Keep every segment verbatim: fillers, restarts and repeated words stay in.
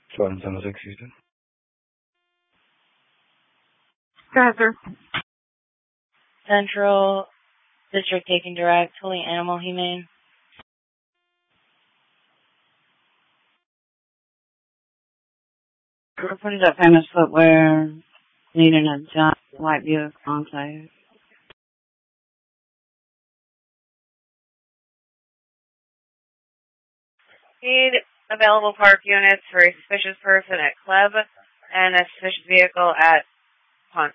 seven seven six Houston. Go ahead, sir. Central District taking direct, fully animal humane. Reported up famous footwear, needing a giant white Buick Enclave. Need available park units for a suspicious person at Club and a suspicious vehicle at Punt.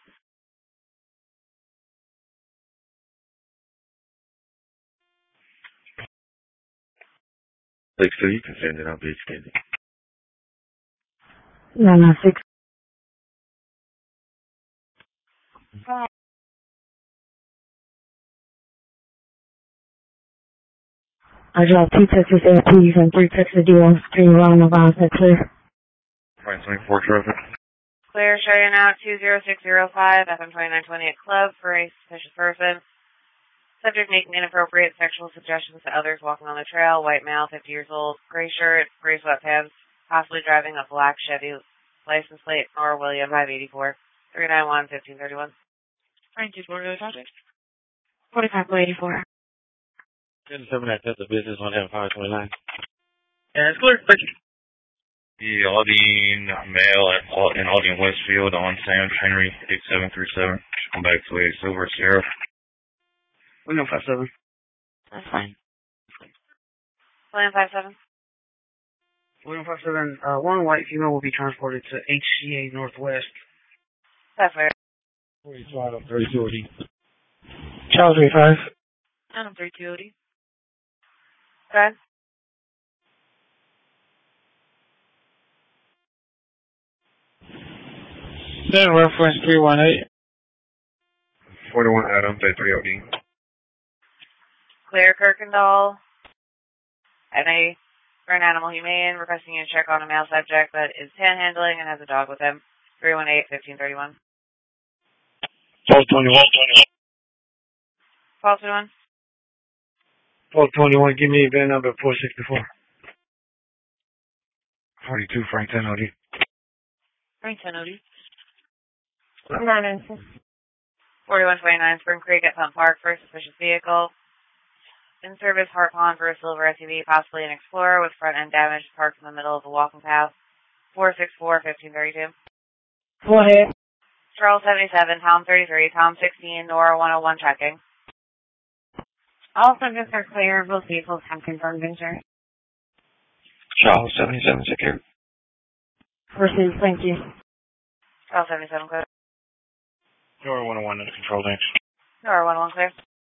Six two, you can send it. I'll be extended. No, no, six. I drove two Texas A Ps and three Texas D one three around the bounds at clear. Right, twenty-four traffic. Clear, showing out two zero six zero five, F M twenty-nine twenty at Club for a suspicious person. Subject making inappropriate sexual suggestions to others walking on the trail. White male, fifty years old, gray shirt, gray sweatpants, possibly driving a black Chevy license plate or William five eighty-four, three nine one, fifteen thirty-one. Frank, two four zero subject. forty-five to eighty-four. ten seven at the business on F five twenty-nine. Yeah, it's clear. Thank you. The Aldine male at, in Aldine Westfield on Sam Henry, eight seven three seven. Come back to a Silver Sierra. William five seven. That's fine. William five seven. William five seven. Uh, one white female will be transported to H C A Northwest. That's right. forty-five, thirty-two O D. Charles three five. Adam three two O D. Go ahead. Then reference three one eight. forty-one Adam, thirty-three O D. Clear Kirkendall. And a for an animal humane, requesting you to check on a male subject that is panhandling and has a dog with him. three one eight, fifteen thirty-one. twelve twenty-one. twelve twenty-one. twelve twenty-one. Give me VIN number four sixty-four. forty-two Frank ten O D. Frank ten O D. forty-one twenty-nine Spring Creek at Pump Park for a suspicious vehicle. In service Hart Pond for a silver S U V, possibly an Explorer with front end damage, parked in the middle of a walking path. four six four, fifteen thirty-two. Go ahead. Charles seventy-seven, Tom thirty-three, Tom sixteen, Nora one oh one checking. All subjects are clear. Both vehicles have confirmed insurance. Charles seventy-seven secure. Proceed, thank you. Charles seventy-seven clear. Nora one oh one under control next. Nora one oh one clear.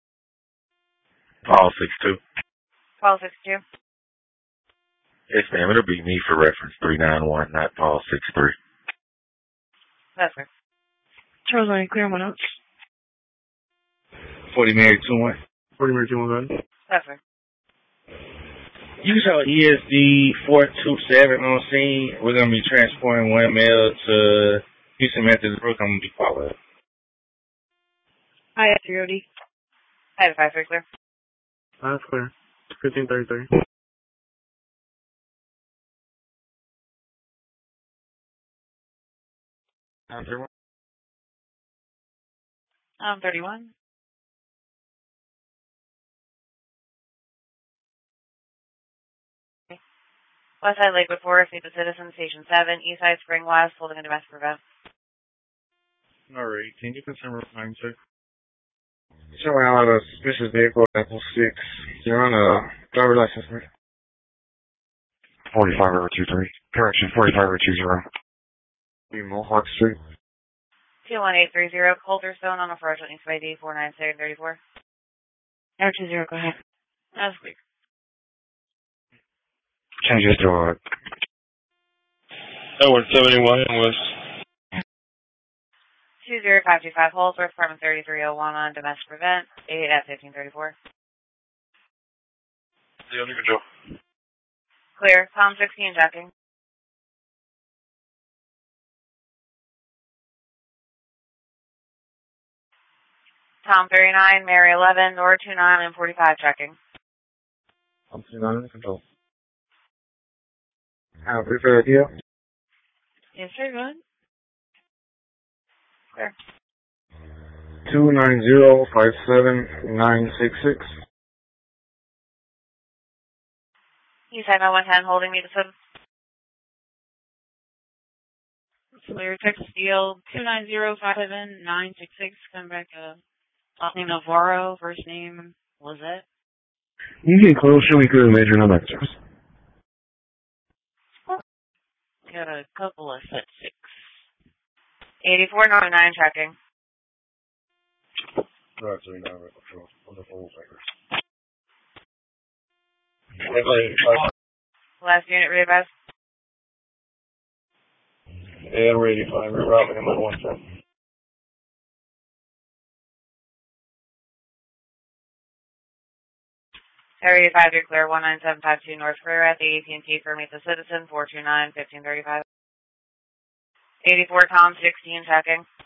Paul six two. twelve sixty-two. Yes, ma'am. It'll be me for reference. three nine one, not Paul six three. That's right. Charles, are you clear one else? forty Mary two one. forty Mary two one. That's right. You saw E S D four two seven on scene. We're going to be transporting one male to Houston Methodist Brook. I'm going to be followed. Hi, three O D. I have five three clear. That's clear. fifteen thirty-three. Time thirty-one. Um, thirty-one. Westside Lakewood Forest, meet the Citizen, Station seven, Eastside Spring West, holding a domestic event. All right. Can you confirm your time, sir? Showing out a suspicious vehicle at Apple six. You're on a driver license, right? forty-five over two three. Correction, forty-five over two zero. Mohawk Street. two one eight three zero, Coulterstone on a fraudulent East by D, four nine seven three four. Air two zero, go ahead. That's clear. Change this to uh Edward seventy-one was two zero five two five Holsworth, apartment thirty-three oh one on domestic event, eight at fifteen thirty-four. the under control. Clear. Tom sixteen checking. Tom thirty-nine, Mary eleven, Nora two nine, and forty-five checking. I'm two nine under control. I prefer here. Yes, sir, go ahead. Clear. two nine zero five seven nine six six. You said one ten holding me to seven. Clear. Texas Steel two nine zero five seven nine six six. Coming back. Uh, last name Navarro. First name Lizette. You get close. Show me through the major number service. Got a couple of set six. eighty-four nine tracking. Right, so now we're control. On the full fingers. Last unit readvise. And ready, fine. We're routing him at one ten. Area five three clear one nine seven five two North Freer at the A T and T for Meet the Citizen four two nine fifteen thirty-five. eighty-four Tom sixteen checking.